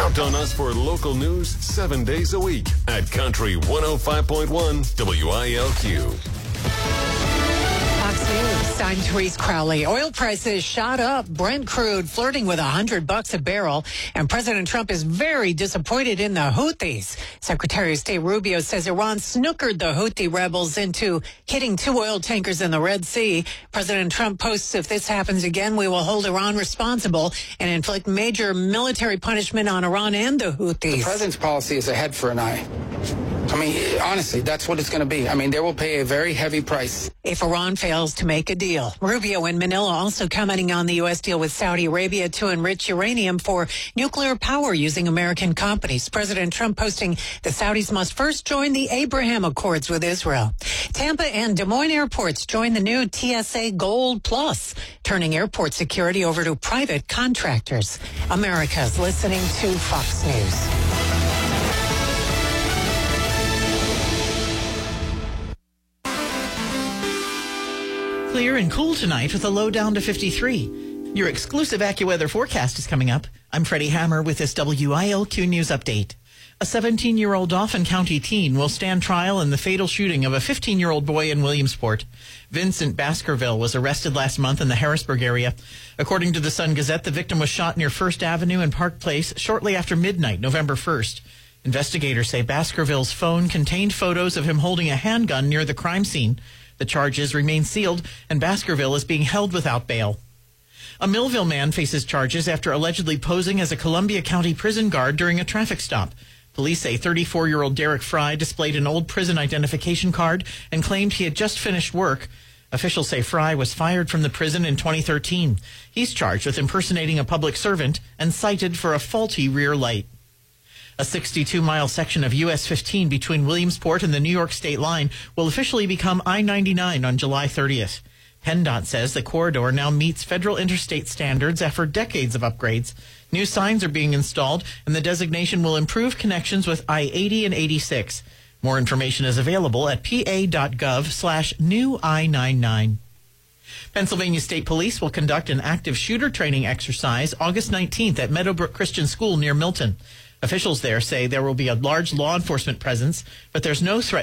Count on us for local news 7 days a week at Country 105.1 WILQ. Fox News, I'm Therese Crowley. Oil prices shot up. Brent crude flirting with $100 a barrel. And President Trump is very disappointed in the Houthis. Secretary of State Rubio says Iran snookered the Houthi rebels into hitting 2 oil tankers in the Red Sea. President Trump posts, if this happens again, we will hold Iran responsible and inflict major military punishment on Iran and the Houthis. The president's policy is a head for an eye. I mean, honestly, that's what it's going to be. I mean, they will pay a very heavy price if Iran fails to make a deal. Rubio in Manila also commenting on the U.S. deal with Saudi Arabia to enrich uranium for nuclear power using American companies. President Trump posting the Saudis must first join the Abraham Accords with Israel. Tampa and Des Moines airports join the new TSA Gold Plus, turning airport security over to private contractors. America's listening to Fox News. Clear and cool tonight with a low down to 53. Your exclusive AccuWeather forecast is coming up. I'm Freddie Hammer with this WILQ News Update. A 17-year-old Dauphin County teen will stand trial in the fatal shooting of a 15-year-old boy in Williamsport. Vincent Baskerville was arrested last month in the Harrisburg area. According to the Sun-Gazette, the victim was shot near First Avenue and Park Place shortly after midnight, November 1st. Investigators say Baskerville's phone contained photos of him holding a handgun near the crime scene. The charges remain sealed, and Baskerville is being held without bail. A Millville man faces charges after allegedly posing as a Columbia County prison guard during a traffic stop. Police say 34-year-old Derek Fry displayed an old prison identification card and claimed he had just finished work. Officials say Fry was fired from the prison in 2013. He's charged with impersonating a public servant and cited for a faulty rear light. A 62-mile section of US 15 between Williamsport and the New York state line will officially become I-99 on July 30th. PennDOT says the corridor now meets federal interstate standards after decades of upgrades. New signs are being installed, and the designation will improve connections with I-80 and 86. More information is available at pa.gov/new I-99. Pennsylvania State Police will conduct an active shooter training exercise August 19th at Meadowbrook Christian School near Milton. Officials there say there will be a large law enforcement presence, but there's no threat